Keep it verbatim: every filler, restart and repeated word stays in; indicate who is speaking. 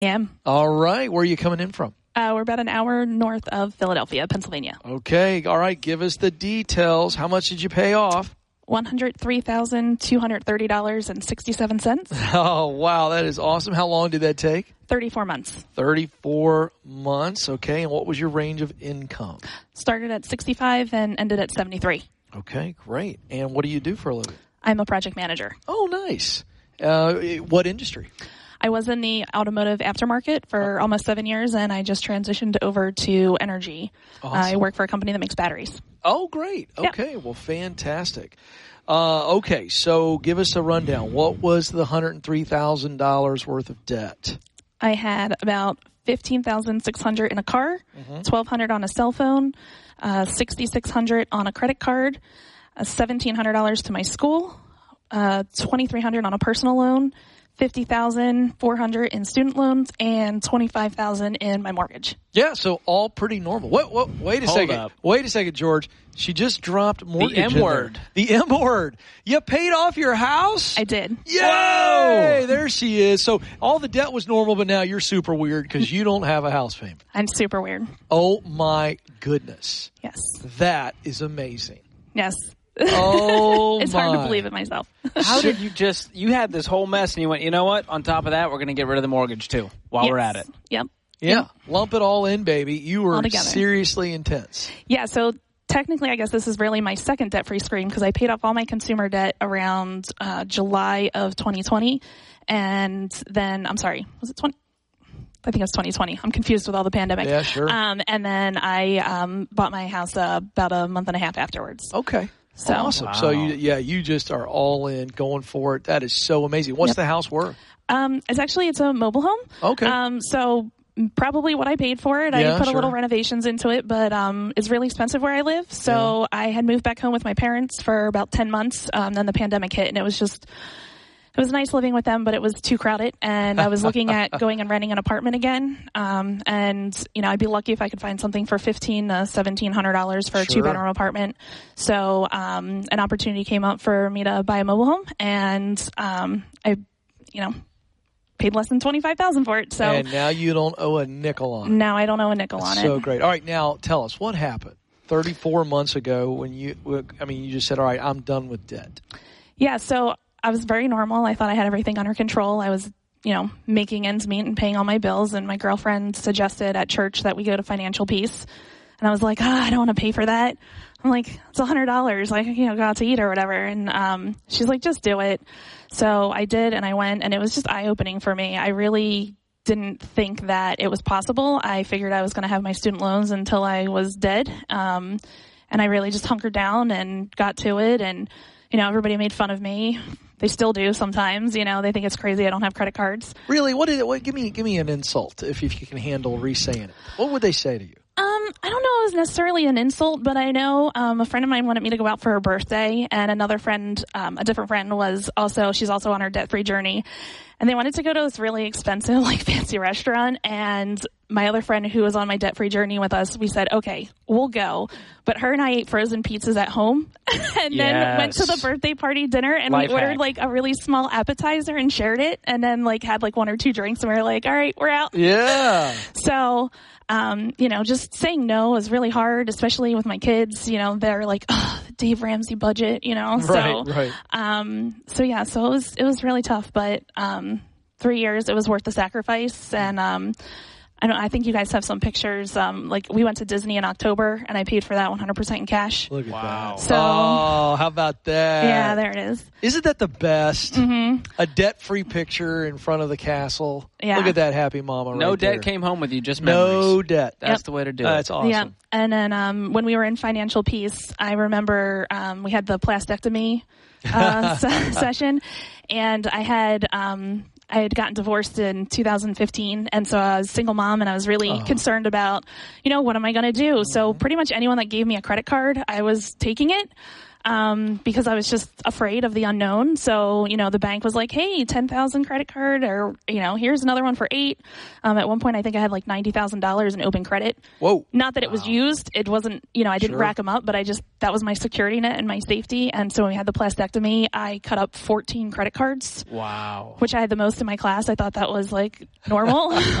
Speaker 1: Yeah.
Speaker 2: All right. Where are you coming in from?
Speaker 1: Uh, we're about an hour north of Philadelphia, Pennsylvania.
Speaker 2: Okay. All right. Give us the details. How much did you pay off?
Speaker 1: one hundred three thousand two hundred thirty dollars and sixty-seven cents.
Speaker 2: Oh, wow. That is awesome. How long did that take?
Speaker 1: thirty-four months.
Speaker 2: thirty-four months. Okay. And what was your range of income?
Speaker 1: Started at sixty-five and ended at seventy-three.
Speaker 2: Okay. Great. And what do you do for a living?
Speaker 1: I'm a project manager.
Speaker 2: Oh, nice. Uh, what industry?
Speaker 1: I was in the automotive aftermarket for almost seven years, and I just transitioned over to energy.
Speaker 2: Awesome.
Speaker 1: I work for a company that makes batteries.
Speaker 2: Oh, great. Okay.
Speaker 1: Yeah.
Speaker 2: Well, fantastic. Uh, okay. So give us a rundown. What was the one hundred three thousand dollars worth of debt?
Speaker 1: I had about fifteen thousand six hundred dollars in a car,
Speaker 2: Mm-hmm.
Speaker 1: twelve hundred dollars on a cell phone, uh, six thousand six hundred dollars on a credit card, uh, seventeen hundred dollars to my school, uh, twenty-three hundred dollars on a personal loan, fifty thousand four hundred dollars in student loans, and twenty-five thousand dollars in my mortgage.
Speaker 2: Yeah, so all pretty normal. Wait, wait, wait a
Speaker 3: Hold
Speaker 2: second.
Speaker 3: up.
Speaker 2: Wait a second, George. She just dropped mortgage.
Speaker 3: The M
Speaker 2: in there.
Speaker 3: word.
Speaker 2: The M word. You paid off your house?
Speaker 1: I did.
Speaker 2: Yay!
Speaker 3: Whoa!
Speaker 2: There she is. So all the debt was normal, but now you're super weird because you don't have a house payment.
Speaker 1: I'm super weird.
Speaker 2: Oh, my goodness.
Speaker 1: Yes.
Speaker 2: That is amazing.
Speaker 1: Yes.
Speaker 2: Oh,
Speaker 1: It's
Speaker 2: my.
Speaker 1: hard to believe it myself.
Speaker 3: How did you just, you had this whole mess and you went, you know what? On top of that, we're going to get rid of the mortgage too while we're
Speaker 1: Yes.
Speaker 3: at it.
Speaker 1: Yep.
Speaker 2: Yeah, lump it all in, baby. You were
Speaker 1: All together.
Speaker 2: seriously intense.
Speaker 1: Yeah, so technically, I guess this is really my second debt-free scream because I paid off all my consumer debt around uh, July of twenty twenty. And then, I'm sorry, was it twenty? I think it was twenty twenty. I'm confused with all the pandemic.
Speaker 2: Yeah, sure.
Speaker 1: Um, and then I um, bought my house uh, about a month and a half afterwards.
Speaker 2: Okay.
Speaker 1: So-
Speaker 2: awesome.
Speaker 3: Wow.
Speaker 2: So you, yeah, you just are all in, going for it. That is so amazing. What's
Speaker 1: Yep.
Speaker 2: the house worth?
Speaker 1: Um, it's actually, it's a mobile home.
Speaker 2: Okay.
Speaker 1: Um, so probably what I paid for it.
Speaker 2: Yeah,
Speaker 1: I put
Speaker 2: sure.
Speaker 1: a little renovations into it, but um, it's really expensive where I live. So I had moved back home with my parents for about ten months. Um, then the pandemic hit, and it was just, it was nice living with them, but it was too crowded. And I was looking at going and renting an apartment again. Um, and, you know, I'd be lucky if I could find something for fifteen to seventeen hundred dollars for a
Speaker 2: Sure.
Speaker 1: two bedroom apartment. So um, an opportunity came up for me to buy a mobile home, and um, I, you know, paid less than twenty-five thousand dollars for it. So
Speaker 2: And now you don't owe a nickel on it.
Speaker 1: now I don't owe a nickel on
Speaker 2: So
Speaker 1: it.
Speaker 2: great. All right, now tell us what happened thirty-four months ago when you, I mean, you just said, all right, I'm done with debt.
Speaker 1: Yeah, so I was very normal. I thought I had everything under control. I was, you know, making ends meet and paying all my bills. And my girlfriend suggested at church that we go to Financial Peace. And I was like, ah, I don't want to pay for that. I'm like, it's a hundred dollars. Like, you know, go out to eat or whatever. And um, she's like, just do it. So I did, and I went, and it was just eye-opening for me. I really didn't think that it was possible. I figured I was going to have my student loans until I was dead. Um, and I really just hunkered down and got to it. And, you know, everybody made fun of me. They still do sometimes. You know, they think it's crazy I don't have credit cards.
Speaker 2: Really? What did it, what, give me, give me an insult if, if you can handle re-saying it. What would they say to you?
Speaker 1: Um, I don't know if it was necessarily an insult, but I know um, a friend of mine wanted me to go out for her birthday, and another friend, um, a different friend, was also, she's also on her debt-free journey, and they wanted to go to this really expensive, like, fancy restaurant, and my other friend who was on my debt-free journey with us, we said, okay, we'll go, but her and I ate frozen pizzas at home, and then
Speaker 3: Yes.
Speaker 1: went to the birthday party dinner, and
Speaker 3: Life
Speaker 1: we ordered,
Speaker 3: hack.
Speaker 1: like, a really small appetizer and shared it, and then, like, had, like, one or two drinks, and we were like, all right, we're out.
Speaker 2: Yeah.
Speaker 1: So, um, you know, just saying no is really hard, especially with my kids. You know, they're like, oh, the Dave Ramsey budget, you know. So,
Speaker 2: Right, right.
Speaker 1: Um, so yeah, so it was it was really tough, but um, three years it was worth the sacrifice. And um, I don't. I think you guys have some pictures. Um, like we went to Disney in October, and I paid for that one hundred percent in cash.
Speaker 2: Look at
Speaker 3: Wow.
Speaker 2: that.
Speaker 1: So
Speaker 2: Oh, how about that?
Speaker 1: yeah, there it is.
Speaker 2: Isn't that the best?
Speaker 1: Mm-hmm.
Speaker 2: A debt-free picture in front of the castle.
Speaker 1: Yeah.
Speaker 2: Look at that happy mama
Speaker 3: No
Speaker 2: right
Speaker 3: debt
Speaker 2: there.
Speaker 3: came home with you, just memories.
Speaker 2: No debt.
Speaker 3: That's
Speaker 1: Yep.
Speaker 3: the way to do
Speaker 2: That's
Speaker 3: it.
Speaker 2: awesome.
Speaker 1: Yeah, and then um, when we were in Financial Peace, I remember um, we had the plastectomy uh, se- session, and I had um, I had gotten divorced in two thousand fifteen, and so I was a single mom, and I was really
Speaker 2: Oh.
Speaker 1: concerned about, you know, what am I going to do? So pretty much anyone that gave me a credit card, I was taking it. um, because I was just afraid of the unknown. So, you know, the bank was like, hey, ten thousand credit card, or, you know, here's another one for eight. Um, at one point, I think I had like ninety thousand dollars in open credit.
Speaker 2: Whoa.
Speaker 1: Not that it was
Speaker 2: Wow.
Speaker 1: used. It wasn't, you know, I didn't
Speaker 2: Sure.
Speaker 1: rack them up, but I just, that was my security net and my safety. And so when we had the plastectomy, I cut up fourteen credit cards,
Speaker 3: Wow.
Speaker 1: which I had the most in my class. I thought that was like normal.